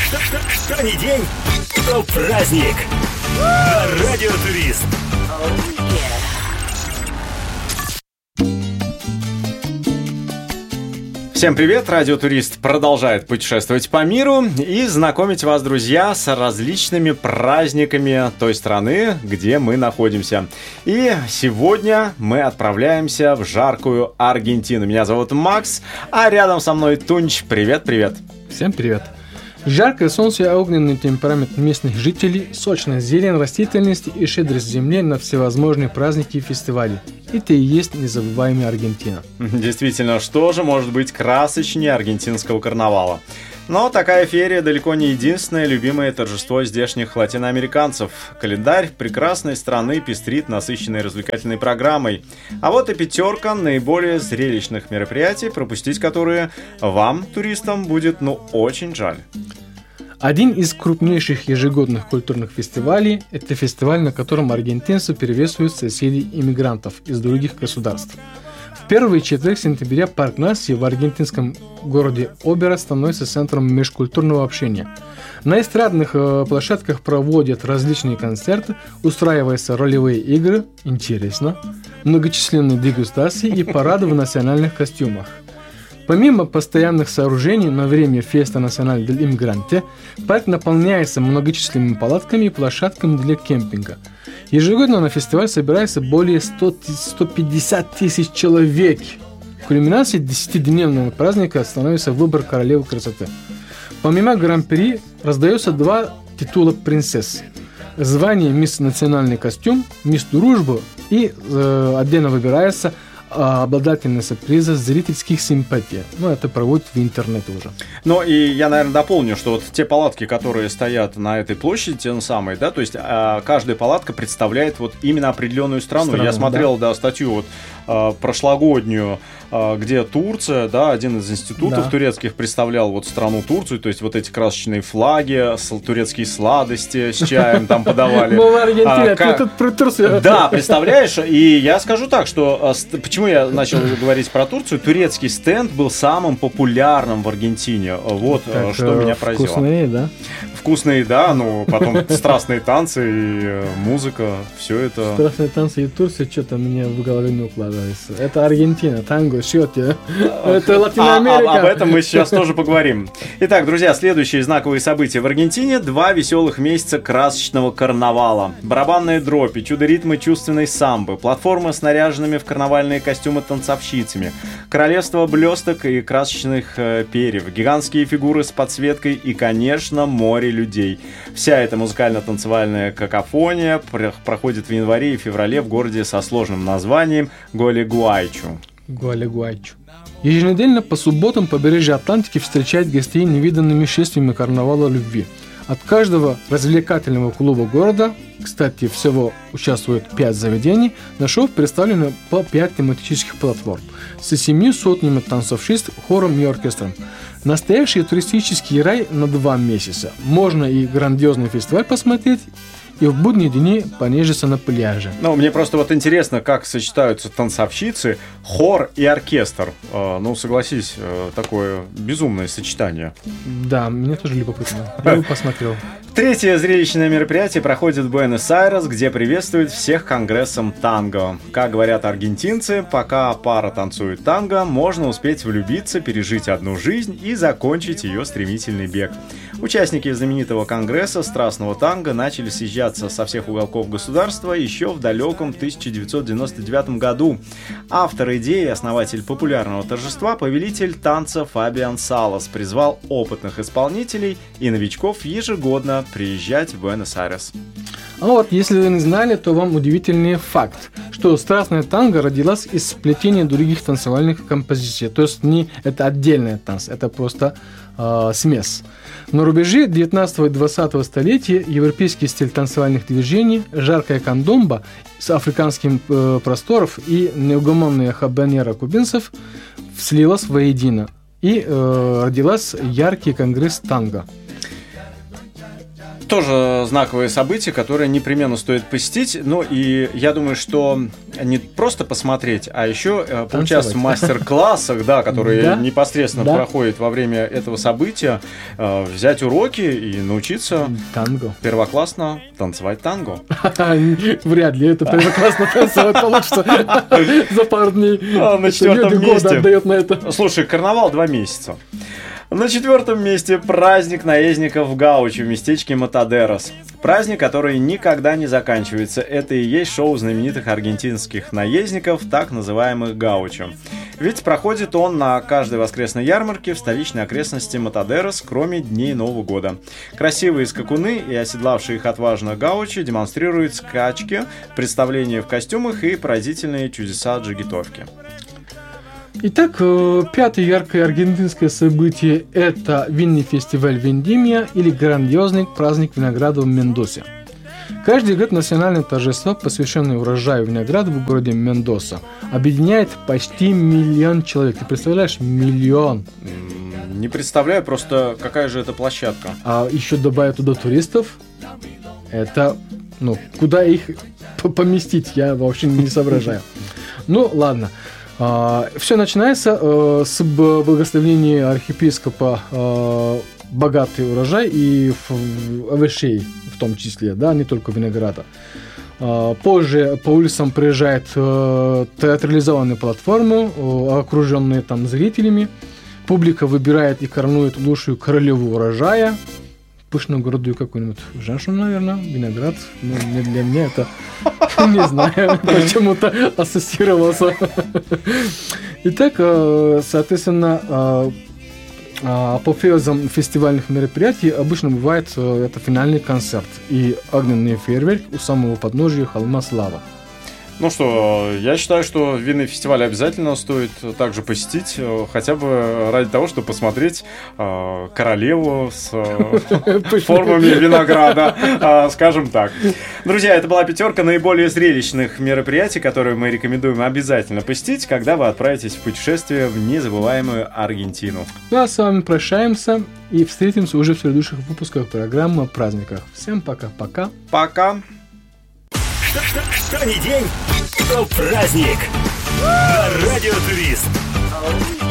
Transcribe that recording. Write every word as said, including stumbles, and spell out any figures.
Что, что, что ни день, то праздник. На Радио Турист. Всем привет! Радио Турист продолжает путешествовать по миру и знакомить вас, друзья, с различными праздниками той страны, где мы находимся. И сегодня мы отправляемся в жаркую Аргентину. Меня зовут Макс, а рядом со мной Тунч. Привет-привет! Всем привет! Жаркое солнце и огненный темперамент местных жителей, сочная зелень, растительность и щедрость земли на всевозможные праздники и фестивали. Это и есть незабываемая Аргентина. Действительно, что же может быть красочнее аргентинского карнавала? Но такая феерия далеко не единственное любимое торжество здешних латиноамериканцев. Календарь прекрасной страны пестрит насыщенной развлекательной программой. А вот и пятерка наиболее зрелищных мероприятий, пропустить которые вам, туристам, будет ну очень жаль. Один из крупнейших ежегодных культурных фестивалей – это фестиваль, на котором аргентинцы приветствуют соседей-иммигрантов из других государств. В первый четверг сентября парк Нассии в аргентинском городе Обера становится центром межкультурного общения. На эстрадных э, площадках проводят различные концерты, устраиваются ролевые игры, интересно, многочисленные дегустации и парады в национальных костюмах. Помимо постоянных сооружений на время Феста Националь дель Иммигранте, парк наполняется многочисленными палатками и площадками для кемпинга. Ежегодно на фестиваль собирается более сто - сто пятьдесят тысяч человек. В кульминации десятидневного праздника становится выбор королевы красоты. Помимо гран-при раздается два титула принцесс. Звание «Мисс Национальный костюм», «Мисс Дружбу» и э, отдельно выбирается обладательница приза зрительских симпатий. Ну, это проводят в интернете уже. Ну, и я, наверное, дополню, что вот те палатки, которые стоят на этой площади, те самые, да, то есть а, каждая палатка представляет вот именно определенную страну. страну я смотрел, да, да статью вот а, прошлогоднюю, а, где Турция, да, один из институтов да. турецких представлял вот страну Турцию, то есть вот эти красочные флаги, турецкие сладости с чаем там подавали. Мы в Аргентине, ты тут про Турцию. Да, представляешь, и я скажу так, что почему я начал говорить про Турцию, турецкий стенд был самым популярным в Аргентине. Вот так, что меня поразило. Вкусная еда. Вкусная еда, ну потом страстные танцы и музыка, все это. Страстные танцы и Турция что-то мне в голове не укладывается. Это Аргентина, танго, счете. Это Латиноамерика. А, об этом мы сейчас тоже поговорим. Итак, друзья, следующие знаковые события в Аргентине. Два веселых месяца красочного карнавала. Барабанные дропи, чудо-ритмы чувственной самбы, платформы с наряженными в карнавальные костюмы танцовщицами, королевство блесток и красочных э, перьев, гигантские фигуры с подсветкой и, конечно, море людей. Вся эта музыкально-танцевальная какофония пр- проходит в январе и феврале в городе со сложным названием Гуалегуайчу. Гуалегуайчу. Еженедельно по субботам побережье Атлантики встречает гостей невиданными шествиями карнавала любви. От каждого развлекательного клуба города, кстати, всего участвует пять заведений, на шоу представлено по пять тематических платформ с семью сотнями танцовщиц, хором и оркестром. Настоящий туристический рай на два месяца. Можно и грандиозный фестиваль посмотреть, и в будние дни понежиться на пляже. Ну, мне просто вот интересно, как сочетаются танцовщицы, хор и оркестр. Э, ну, согласись, э, такое безумное сочетание. Да, мне тоже любопытно. Я бы посмотрел. Третье зрелищное мероприятие проходит в Буэнос-Айрес, где приветствуют всех конгрессом танго. Как говорят аргентинцы, пока пара танцует танго, можно успеть влюбиться, пережить одну жизнь и закончить ее стремительный бег. Участники знаменитого конгресса страстного танго начали съезжаться со всех уголков государства еще в далеком тысяча девятьсот девяносто девятом году. Автор идеи, основатель популярного торжества, повелитель танца Фабиан Салас призвал опытных исполнителей и новичков ежегодно приезжать в Буэнос-Айрес. А вот, если вы не знали, то вам удивительный факт, что страстная танго родилась из сплетения других танцевальных композиций. То есть не это отдельный танц, это просто э, смесь. На рубеже девятнадцатого и двадцатого столетия европейский стиль танцевальных движений, жаркая кандомба с африканских э, просторов и неугомонная хабанера кубинцев слилась воедино и э, родилась яркий конгресс танго. Тоже знаковые события, которые непременно стоит посетить. Ну и я думаю, что не просто посмотреть, а еще э, поучаствовать в мастер-классах, да, которые да? непосредственно да? проходят во время этого события, э, взять уроки и научиться танго. Первоклассно танцевать танго. Вряд ли это первоклассно танцевать получится за пару дней. На четвертом месте. Отдает на это. Слушай, карнавал два месяца. На четвертом месте праздник наездников в Гаучо в местечке Матадерос. Праздник, который никогда не заканчивается. Это и есть шоу знаменитых аргентинских наездников, так называемых Гаучо. Ведь проходит он на каждой воскресной ярмарке в столичной окрестности Матадерос, кроме дней Нового года. Красивые скакуны и оседлавшие их отважно Гаучо демонстрируют скачки, представления в костюмах и поразительные чудеса джигитовки. Итак, пятое яркое аргентинское событие – это винный фестиваль Вендимия или грандиозный праздник винограда в Мендосе. Каждый год национальное торжество, посвященное урожаю винограда в городе Мендоса, объединяет почти миллион человек. Ты представляешь? Миллион. Не представляю, просто какая же это площадка. А еще добавят туда туристов. Это, ну, куда их поместить, я вообще не соображаю. Ну, ладно. Uh, все начинается uh, с благословения архиепископа uh, богатый урожай и овощей в том числе, да, не только винограда. Uh, позже по улицам приезжают uh, театрализованные платформы, uh, окруженные там зрителями. Публика выбирает и коронует лучшую королеву урожая. Пышную городую какую-нибудь женщину, наверное, виноград. Ну, не для меня это, не знаю, почему-то ассоциировался. Итак, соответственно, апофеозом фестивальных мероприятий обычно бывает это финальный концерт и огненный фейерверк у самого подножия холма Слава. Ну что, я считаю, что винный фестиваль обязательно стоит также посетить, хотя бы ради того, чтобы посмотреть э, королеву с э, формами винограда, э, скажем так. Друзья, это была пятерка наиболее зрелищных мероприятий, которые мы рекомендуем обязательно посетить, когда вы отправитесь в путешествие в незабываемую Аргентину. Ну а с вами прощаемся и встретимся уже в следующих выпусках программы о праздниках. Всем пока-пока. Пока. Что, что, что не день, то праздник. На Радио Турист.